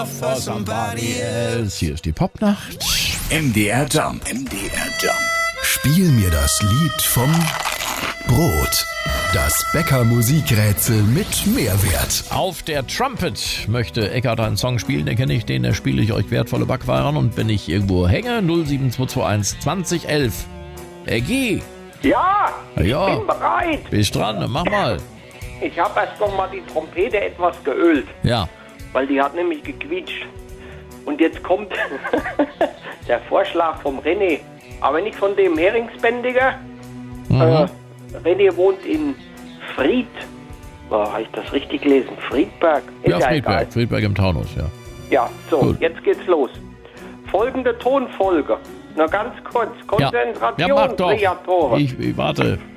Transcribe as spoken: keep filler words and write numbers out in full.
For somebody else. Hier ist die Popnacht. M D R Jump. M D R Jump. Spiel mir das Lied vom Brot. Das Bäcker-Musikrätsel mit Mehrwert. Auf der Trumpet möchte Eckart einen Song spielen, den kenne ich, den da spiele ich euch wertvolle Backwaren. Und wenn ich irgendwo hänge, null sieben zwei zwei eins zwanzig elf. Eggi! Ja, ich Ja. bin bereit. Bist dran, mach mal. Ich habe erst noch mal die Trompete etwas geölt, Ja. weil die hat nämlich gequietscht. Und jetzt kommt der Vorschlag vom René, aber nicht von dem Heringsbändiger. Mhm. Äh, René wohnt in Fried. Oh, habe ich das richtig gelesen? Friedberg? Ist Ja, ja Friedberg. egal. Friedberg im Taunus, ja. Ja, so, Gut. jetzt geht's los. Folgende Tonfolge. Nur ganz kurz. Ja, Konzentration, ja mach doch. Kreatoren. Ich, ich warte.